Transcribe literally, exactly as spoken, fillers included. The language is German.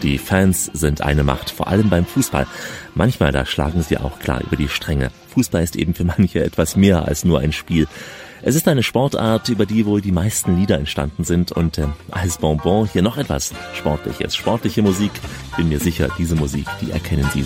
Die Fans sind eine Macht, vor allem beim Fußball. Manchmal, da schlagen sie auch klar über die Stränge. Fußball ist eben für manche etwas mehr als nur ein Spiel. Es ist eine Sportart, über die wohl die meisten Lieder entstanden sind und äh, als Bonbon hier noch etwas Sportliches. Sportliche Musik, bin mir sicher, diese Musik, die erkennen Sie